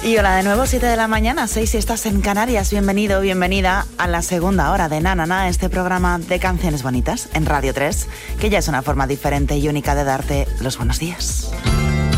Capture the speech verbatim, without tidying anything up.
Y hola de nuevo, siete de la mañana, seis si estás en Canarias. Bienvenido, bienvenida a la segunda hora de Na Na Na, este programa de canciones bonitas en Radio tres, que ya es una forma diferente y única de darte los buenos días.